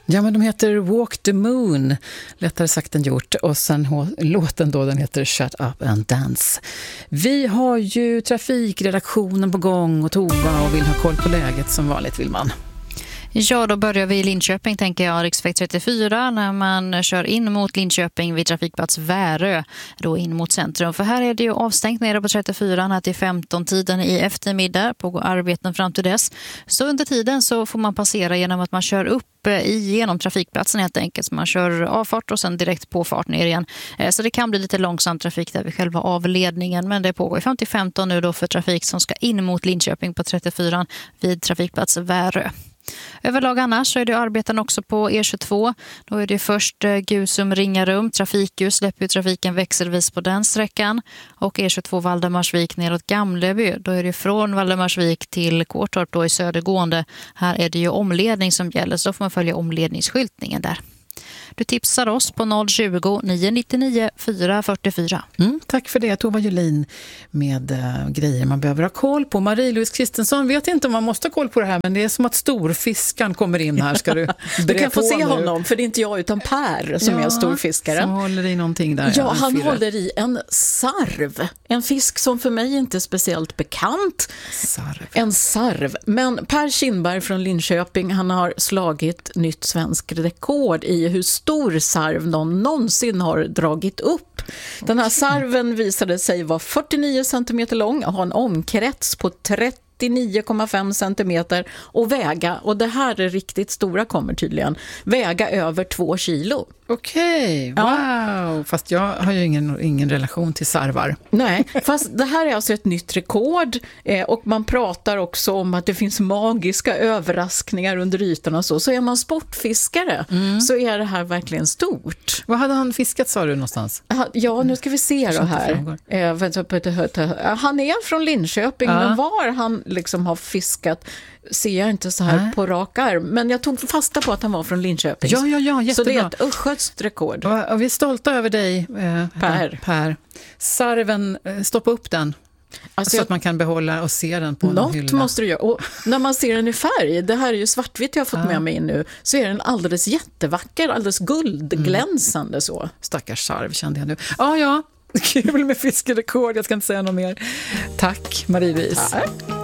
Ja, men de heter Walk the Moon, lättare sagt än gjort. Och sen låten då, den heter Shut Up and Dance. Vi har ju trafikredaktionen på gång och Tova och vill ha koll på läget som vanligt vill man. Ja, då börjar vi i Linköping, tänker jag, riksväg 34, när man kör in mot Linköping vid trafikplats Värö, då in mot centrum. För här är det ju avstängt nere på 34 här till 15-tiden i eftermiddag, på arbeten fram till dess. Så under tiden så får man passera genom att man kör upp genom trafikplatsen helt enkelt. Så man kör avfart och sen direkt påfart ner igen. Så det kan bli lite långsam trafik där vid själva avledningen, men det pågår 50-15 nu då för trafik som ska in mot Linköping på 34 vid trafikplats Värö. Överlag annars så är det arbeten också på E22. Då är det först Gusum-Ringarum. Trafikljus släpper ju trafiken växelvis på den sträckan. Och E22 Valdemarsvik neråt Gamleby. Då är det från Valdemarsvik till Kårtorp då i södergående. Här är det ju omledning som gäller, så då får man följa omledningsskyltningen där. Du tipsar oss på 020-999 444. Tack för det, Tova Julin, med grejer man behöver ha koll på. Marie-Louise Kristensson vet inte om man måste ha koll på det här, men det är som att storfiskan kommer in här. Ska du du kan få se honom, för det är inte jag utan Per som är storfiskaren. Som håller i någonting där. Ja, han håller i en sarv. En fisk som för mig inte är speciellt bekant. En sarv. Men Per Kindberg från Linköping, han har slagit nytt svensk rekord i hur stor sarv någon någonsin har dragit upp. Den här sarven visade sig vara 49 cm lång och ha en omkrets på 39,5 centimeter och väga, och det här är riktigt stora kommer tydligen, väga över 2 kilo. Okej, wow. Ja. Fast jag har ju ingen relation till sarvar. Nej, fast det här är alltså ett nytt rekord och man pratar också om att det finns magiska överraskningar under ytorna. Så är man sportfiskare så är det här verkligen stort. Vad hade han fiskat, sa du, någonstans? Ja, nu ska vi se då här. Han är från Linköping, men var han liksom har fiskat ser jag inte så här på rak arm. Men jag tog fasta på att han var från Linköping. Ja, jättebra. Så det är ett östgötskt rekord. Och vi är stolta över dig, Per. Sarven, stoppa upp den. Alltså så att man kan behålla och se den på en hylla. Något måste du göra. Och när man ser den i färg, det här är ju svartvitt jag har fått med mig in nu, så är den alldeles jättevacker, alldeles guldglänsande så. Stackars sarv kände jag nu. Ja, kul med fiskerekord, jag ska inte säga något mer. Tack, Marie-Louise.